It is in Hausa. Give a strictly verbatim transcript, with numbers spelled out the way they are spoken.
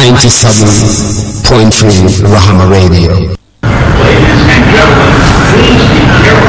ninety-seven point three Rahama Radio. Ladies and gentlemen, please be careful.